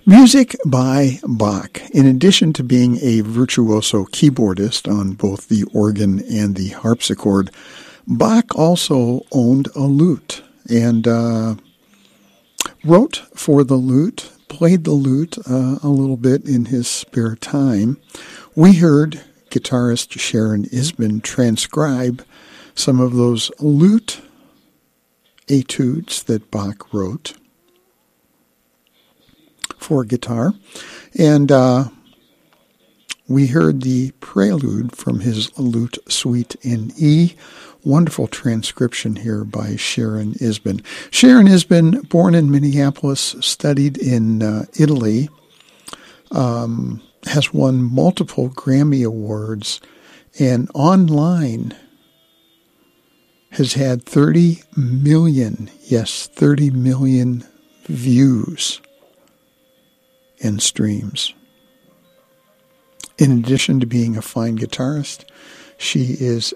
Music by Bach. In addition to being a virtuoso keyboardist on both the organ and the harpsichord, Bach also owned a lute and wrote for the lute, played the lute a little bit in his spare time. We heard guitarist Sharon Isbin transcribe some of those lute etudes that Bach wrote for guitar. And we heard the prelude from his lute suite in E. Wonderful transcription here by Sharon Isbin. Sharon Isbin, born in Minneapolis, studied in Italy, has won multiple Grammy Awards, and online has had 30 million views and streams. In addition to being a fine guitarist, she is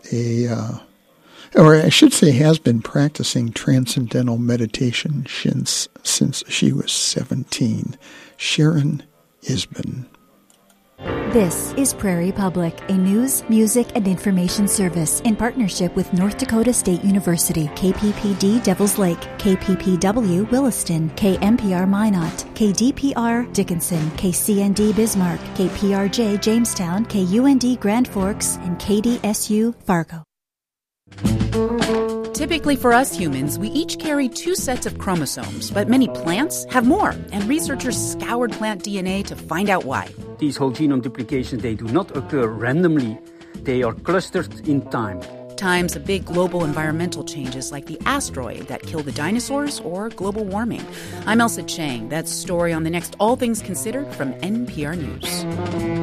has been practicing transcendental meditation since she was 17. Sharon Isbin. This is Prairie Public, a news, music, and information service in partnership with North Dakota State University, KPPD Devils Lake, KPPW Williston, KMPR Minot, KDPR Dickinson, KCND Bismarck, KPRJ Jamestown, KUND Grand Forks, and KDSU Fargo. Typically for us humans, we each carry 2 sets of chromosomes, but many plants have more, and researchers scoured plant DNA to find out why. These whole genome duplications, they do not occur randomly. They are clustered in time. Times of big global environmental changes like the asteroid that killed the dinosaurs or global warming. I'm Elsa Chang. That's story on the next All Things Considered from NPR News.